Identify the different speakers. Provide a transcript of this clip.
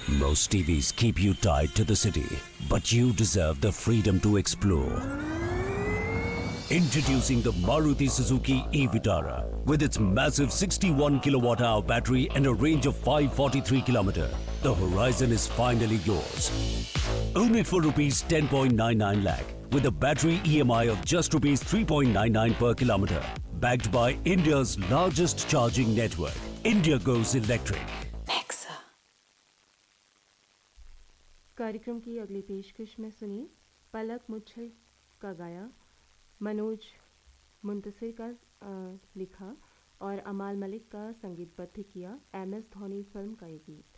Speaker 1: Most TVs keep you tied to the city, but you deserve the freedom to explore. Introducing the Maruti Suzuki e-Vitara with its massive 61 kilowatt-hour battery and a range of 543 km. The horizon is finally yours. Own it for rupees 10.99 lakh with a battery EMI of just rupees 3.99 per kilometer. Backed by India's largest charging network, India goes electric.
Speaker 2: कार्यक्रम की अगली पेशकश में सुनी पलक मुच्छल का गाया, मनोज मुंतसिर का लिखा और अमाल मलिक का संगीतबद्ध किया एमएस धोनी फिल्म का ये गीत।